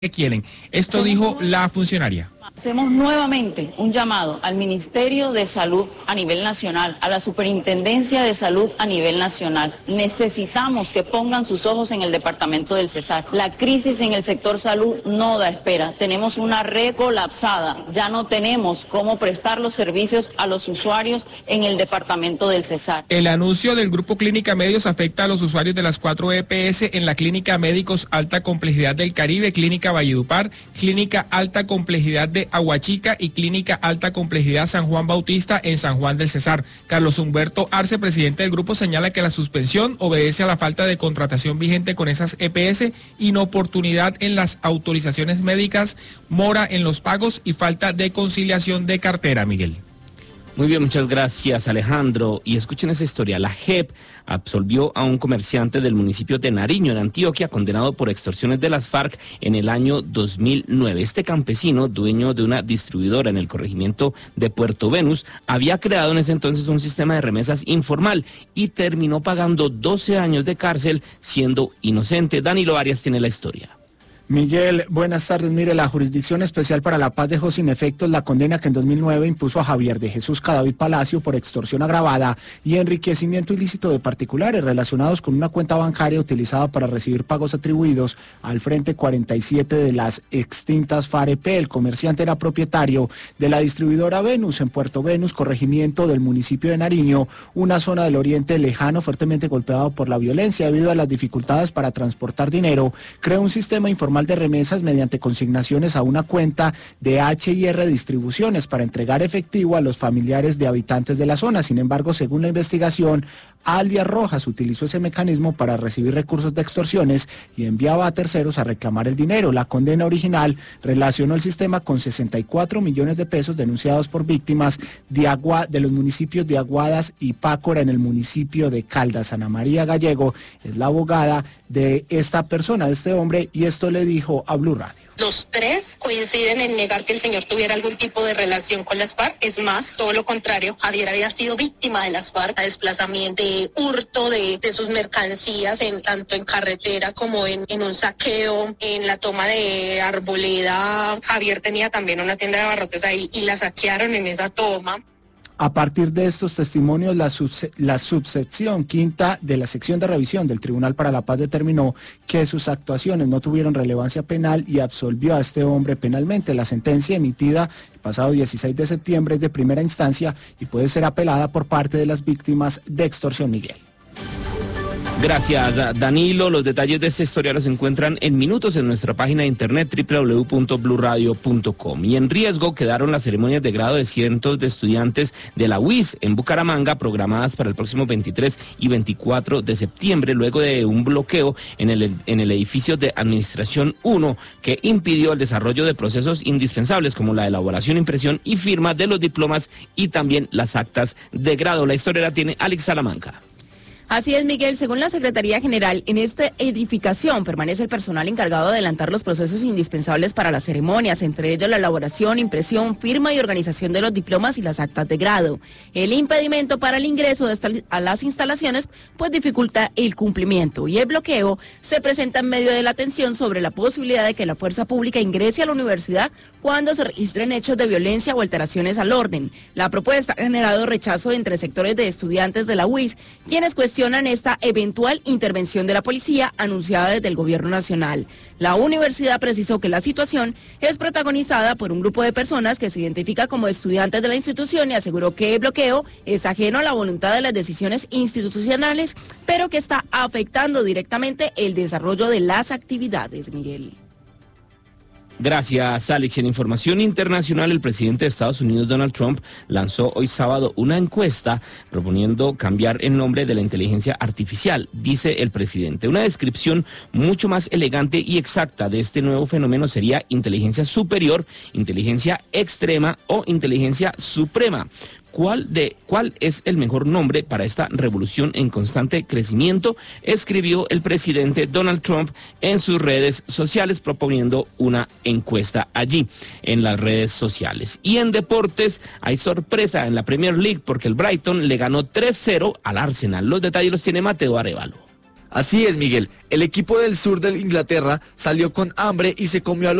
que quieren. Esto dijo la funcionaria. Hacemos nuevamente un llamado al Ministerio de Salud a nivel nacional, a la Superintendencia de Salud a nivel nacional. Necesitamos que pongan sus ojos en el departamento del Cesar. La crisis en el sector salud no da espera. Tenemos una red colapsada. Ya no tenemos cómo prestar los servicios a los usuarios en el departamento del Cesar. El anuncio del Grupo Clínica Medios afecta a los usuarios de las 4 EPS en la Clínica Médicos Alta Complejidad del Caribe, Clínica Valledupar, Clínica Alta Complejidad de Aguachica y Clínica Alta Complejidad San Juan Bautista en San Juan del Cesar. Carlos Humberto Arce, presidente del grupo, señala que la suspensión obedece a la falta de contratación vigente con esas EPS, inoportunidad en las autorizaciones médicas, mora en los pagos y falta de conciliación de cartera, Miguel. Muy bien, muchas gracias, Alejandro. Y escuchen esa historia. La JEP absolvió a un comerciante del municipio de Nariño, en Antioquia, condenado por extorsiones de las FARC en el año 2009. Este campesino, dueño de una distribuidora en el corregimiento de Puerto Venus, había creado en ese entonces un sistema de remesas informal y terminó pagando 12 años de cárcel siendo inocente. Danilo Arias tiene la historia. Miguel, buenas tardes. Mire, la Jurisdicción Especial para la Paz dejó sin efectos la condena que en 2009 impuso a Javier de Jesús Cadavid Palacio por extorsión agravada y enriquecimiento ilícito de particulares relacionados con una cuenta bancaria utilizada para recibir pagos atribuidos al Frente 47 de las extintas FAREP. El comerciante era propietario de la distribuidora Venus en Puerto Venus, corregimiento del municipio de Nariño, una zona del oriente lejano fuertemente golpeado por la violencia. Debido a las dificultades para transportar dinero, creó un sistema informal de remesas mediante consignaciones a una cuenta de H&R Distribuciones para entregar efectivo a los familiares de habitantes de la zona. Sin embargo, según la investigación, alias Rojas utilizó ese mecanismo para recibir recursos de extorsiones y enviaba a terceros a reclamar el dinero. La condena original relacionó el sistema con 64 millones de pesos denunciados por víctimas de los municipios de Aguadas y Pácora en el municipio de Caldas. Ana María Gallego es la abogada de esta persona, de este hombre, y esto le dijo a Blue Radio. Los tres coinciden en negar que el señor tuviera algún tipo de relación con las FARC. Es más, todo lo contrario, Javier había sido víctima de las FARC, de desplazamiento, de hurto de sus mercancías, tanto en carretera como en un saqueo, en la toma de Arboleda. Javier tenía también una tienda de abarrotes ahí y la saquearon en esa toma. A partir de estos testimonios, la subsección quinta de la sección de revisión del Tribunal para la Paz determinó que sus actuaciones no tuvieron relevancia penal y absolvió a este hombre penalmente. La sentencia emitida el pasado 16 de septiembre es de primera instancia y puede ser apelada por parte de las víctimas de extorsión, Miguel. Gracias, Danilo. Los detalles de esta historia los encuentran en minutos en nuestra página de internet www.bluradio.com. Y en riesgo quedaron las ceremonias de grado de cientos de estudiantes de la UIS en Bucaramanga, programadas para el próximo 23 y 24 de septiembre, luego de un bloqueo en el edificio de Administración 1 que impidió el desarrollo de procesos indispensables como la elaboración, impresión y firma de los diplomas y también las actas de grado. La historia la tiene Alex Salamanca. Así es, Miguel. Según la Secretaría General, en esta edificación permanece el personal encargado de adelantar los procesos indispensables para las ceremonias, entre ellos la elaboración, impresión, firma y organización de los diplomas y las actas de grado. El impedimento para el ingreso a las instalaciones pues dificulta el cumplimiento y el bloqueo se presenta en medio de la tensión sobre la posibilidad de que la fuerza pública ingrese a la universidad cuando se registren hechos de violencia o alteraciones al orden. La propuesta ha generado rechazo entre sectores de estudiantes de la UIS, quienes cuestionan esta eventual intervención de la policía anunciada desde el gobierno nacional. La universidad precisó que la situación es protagonizada por un grupo de personas que se identifica como estudiantes de la institución y aseguró que el bloqueo es ajeno a la voluntad de las decisiones institucionales, pero que está afectando directamente el desarrollo de las actividades, Miguel. Gracias, Alex. En información internacional, el presidente de Estados Unidos, Donald Trump, lanzó hoy sábado una encuesta proponiendo cambiar el nombre de la inteligencia artificial. Dice el presidente, una descripción mucho más elegante y exacta de este nuevo fenómeno sería inteligencia superior, inteligencia extrema o inteligencia suprema. ¿Cuál es el mejor nombre para esta revolución en constante crecimiento?, escribió el presidente Donald Trump en sus redes sociales, proponiendo una encuesta allí en las redes sociales. Y en deportes hay sorpresa en la Premier League porque el Brighton le ganó 3-0 al Arsenal. Los detalles los tiene Mateo Arevalo. Así es, Miguel. El equipo del sur de Inglaterra salió con hambre y se comió a